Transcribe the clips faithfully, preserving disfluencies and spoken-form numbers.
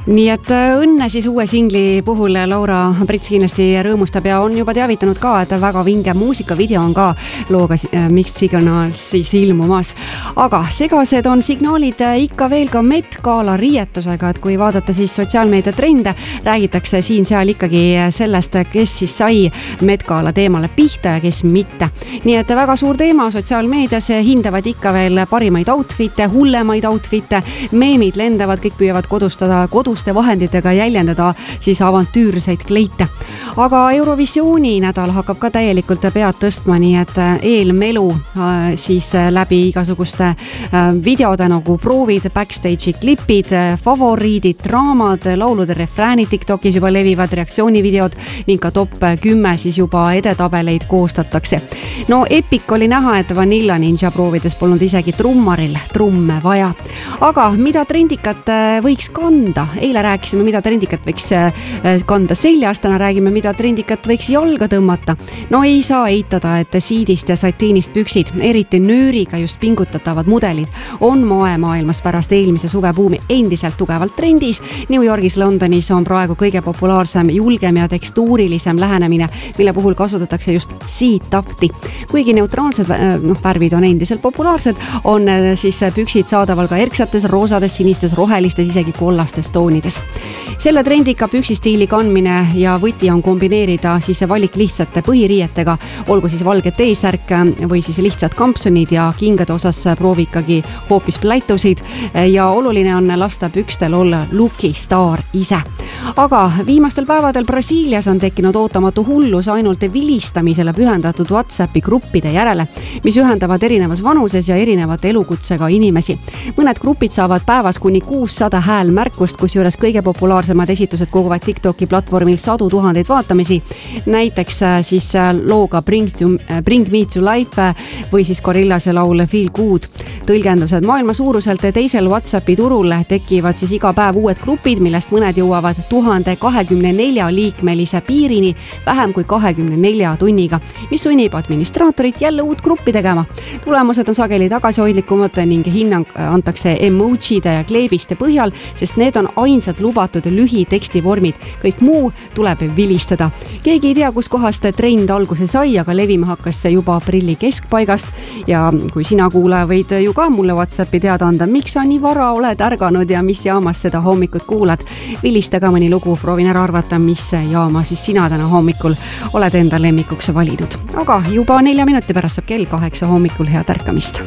Nii et õnne siis uue singli puhul Laura Brits kindlasti rõõmustab ja on juba teavitanud ka, et väga vinge muusikavideo on ka looga Mixed Signals siis ilmumas. Aga segased on signaalid ikka veel ka Met Gala riietusega, et kui vaadata siis sotsiaalmeedia trende, räägitakse siin seal ikkagi sellest, kes siis sai Met Gala teemale pihta ja kes mitte. Nii et väga suur teema sotsiaalmeedias, hindavad ikka veel parimaid outfite, hullemaid outfite, meemid lendavad, kõik püüavad kodustada kodus vahenditega jäljendada siis avantüürseid kleite. Aga Eurovisiooni nädal hakkab ka täielikult pead tõstma, nii et eelmelu siis läbi igasuguste videode nagu proovid, backstage'i klipid, favoriidid, draamad, laulude refräänid TikTokis juba levivad, reaktsioonivideod ning ka top kümme siis juba edetabeleid koostatakse. No Epic oli näha, et Vanilla Ninja proovides polnud isegi trummaril trumme vaja. Aga mida trendikat võiks kanda? Eile rääkisime, mida trendikat võiks kanda seljas, täna räägime, mida trendikat võiks jalga tõmmata. No ei saa eitada, et siidist ja satiinist püksid, eriti nööriga just pingutatavad mudelid, on moemaailmas pärast eelmise suvebuumi endiselt tugevalt trendis. New Yorgis, Londonis on praegu kõige populaarsem, julgem ja tekstuurilisem lähenemine, mille puhul kasutatakse just siidtafti. Kuigi neutraalsed no, värvid on endiselt populaarsed, on siis püksid saadaval ka erksates, roosades, sinistes, rohelistes, isegi kollastes toonides. Selle trendika püksistiili kandmine ja võti on kombineerida siis valik lihtsate põhiriietega, olgu siis valge T-särk või siis lihtsad kampsunid ja kingade osas proovi ikkagi hoopis pläitusid ja oluline on lasta pükstel olla looki staar ise. Aga viimastel päevadel Brasiilias on tekkinud ootamatu hullus ainult vilistamisele pühendatud WhatsAppi gruppide järele, mis ühendavad erinevas vanuses ja erinevate elukutsega inimesi. Mõned grupid saavad päevas kuni kuussada hääl märkust, kus juures kõige populaarsemad esitused koguvad TikToki platvormil sadu tuhandeid vaatamisi. Näiteks siis looga Bring, to, Bring Me to Life või siis Gorillase laul Feel Good. Tõlgendused maailma suuruselt teisel WhatsAppi turul tekivad siis iga päev uued grupid, millest mõned jõuavad tuhande kahekümne nelja liikmelise piirini vähem kui kahekümne nelja tunniga, mis sunnib administraatorit jälle uut gruppi tegema. Tulemused on sageli tagasihoidlikumad ning hinnang antakse emojide ja kleebiste põhjal, sest need on ainsad lubatud lühiteksti vormid. Kõik muu tuleb vilistada. Keegi ei tea, kus kohast trend alguse sai, aga levima hakkas see juba aprilli keskpaigast. Ja kui sina kuulaja võid ju ka mulle WhatsAppi teada anda, miks sa nii vara oled ärganud ja mis jaamas seda hommikut kuulad. Vilista ka mõni lugu, proovin ära arvata, mis jaama siis sina täna hommikul oled enda lemmikuks valinud. Aga juba nelja minuti pärast saab kell kaheksa hommikul head ärkamist.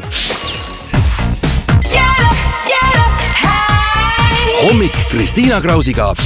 Hommik Kristiina Krausiga